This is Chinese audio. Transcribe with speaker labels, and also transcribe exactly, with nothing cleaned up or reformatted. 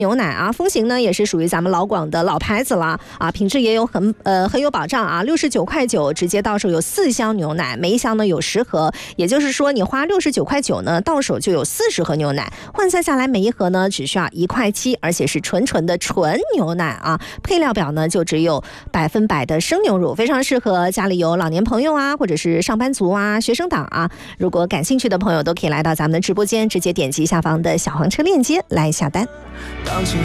Speaker 1: 牛奶啊，风行呢也是属于咱们老广的老牌子了啊，品质也有很呃很有保障啊，六十九块九直接到手有四箱牛奶，每一箱呢有十盒，也就是说你花六十九块九呢，到手就有四十盒牛奶，换算下来每一盒呢只需要一块七，而且是纯纯的纯牛奶啊，配料表呢就只有百分百的生牛乳，非常适合家里有老年朋友啊，或者是上班族啊、学生党啊，如果感兴趣的朋友都可以来到咱们的直播间，直接点击下方的小黄车链接来下单。